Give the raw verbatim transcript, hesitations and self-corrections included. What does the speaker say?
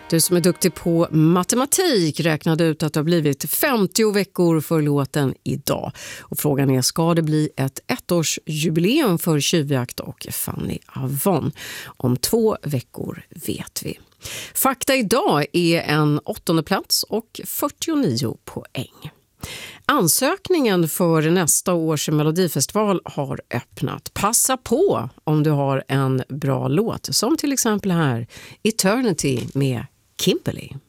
Du som är duktig på matematik räknade ut att det har blivit femtio veckor för låten idag. Och frågan är, ska det bli ett ettårsjubileum för Tjuvjakt och Fanny Avon? Om två veckor vet vi. Fakta idag är en åttonde plats och fyrtionio poäng. Ansökningen för nästa års Melodifestival har öppnat. Passa på om du har en bra låt, som till exempel här Eternity med Kimberly.